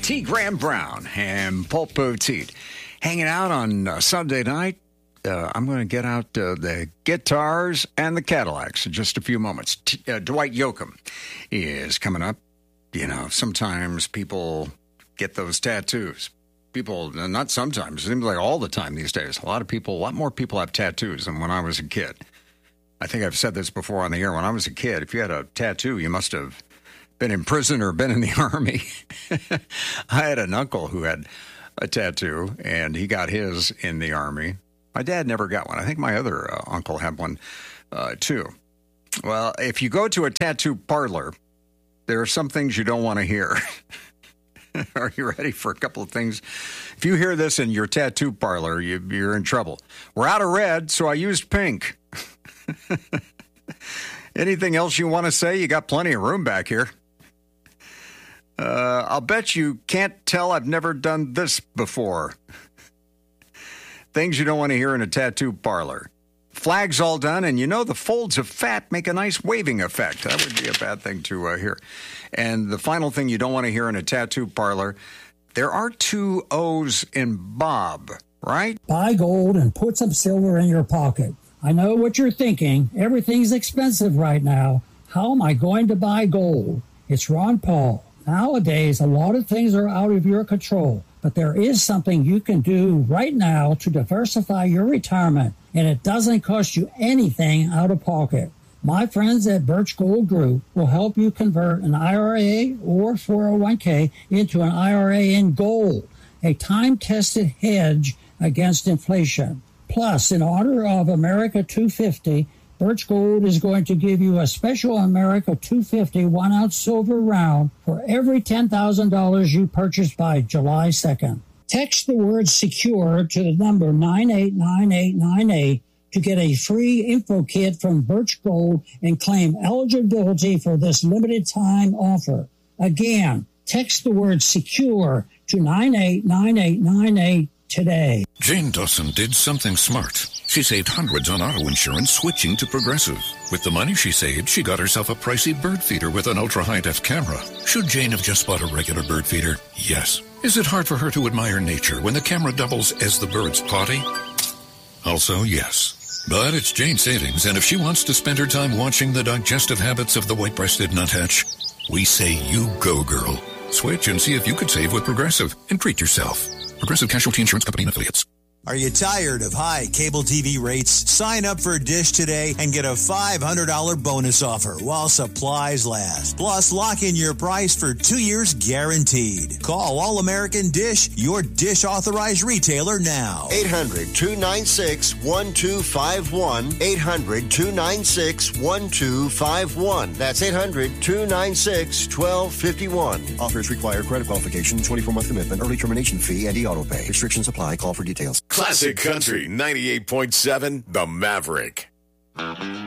T. Graham Brown and Pulp Poteet hanging out on Sunday night. I'm going to get out the guitars and the Cadillacs in just a few moments. Dwight Yoakam is coming up. You know, sometimes people get those tattoos. People, not sometimes, it seems like all the time these days. A lot more people have tattoos than when I was a kid. I think I've said this before on the air. When I was a kid, if you had a tattoo, you must have been in prison or been in the Army. I had an uncle who had a tattoo, and he got his in the Army. My dad never got one. I think my other uncle had one, too. Well, if you go to a tattoo parlor, there are some things you don't want to hear. Are you ready for a couple of things? If you hear this in your tattoo parlor, you're in trouble. We're out of red, so I used pink. Anything else you want to say? You got plenty of room back here. I'll bet you can't tell I've never done this before. Things you don't want to hear in a tattoo parlor. Flags all done, and you know the folds of fat make a nice waving effect. That would be a bad thing to hear. And the final thing you don't want to hear in a tattoo parlor, there are 2 O's in Bob, right? Buy gold and put some silver in your pocket. I know what you're thinking. Everything's expensive right now. How am I going to buy gold? It's Ron Paul. Nowadays, a lot of things are out of your control, but there is something you can do right now to diversify your retirement, and it doesn't cost you anything out of pocket. My friends at Birch Gold Group will help you convert an IRA or 401k into an IRA in gold, a time-tested hedge against inflation. Plus, in honor of America 250, Birch Gold is going to give you a special America 250 1-ounce silver round for every $10,000 you purchase by July 2nd. Text the word SECURE to the number 989898 to get a free info kit from Birch Gold and claim eligibility for this limited time offer. Again, text the word SECURE to 989898 today. Jane Dawson did something smart. She saved hundreds on auto insurance switching to Progressive. With the money she saved, she got herself a pricey bird feeder with an ultra-high-def camera. Should Jane have just bought a regular bird feeder? Yes. Is it hard for her to admire nature when the camera doubles as the bird's potty? Also, yes. But it's Jane's savings, and if she wants to spend her time watching the digestive habits of the white-breasted nuthatch, we say you go, girl. Switch and see if you could save with Progressive and treat yourself. Progressive Casualty Insurance Company and Affiliates. Are you tired of high cable TV rates? Sign up for Dish today and get a $500 bonus offer while supplies last. Plus, lock in your price for 2 years guaranteed. Call All American Dish, your Dish authorized retailer now. 800-296-1251. 800-296-1251. That's 800-296-1251. Offers require credit qualification, 24-month commitment, early termination fee, and auto pay. Restrictions apply. Call for details. Classic Country 98.7, The Maverick.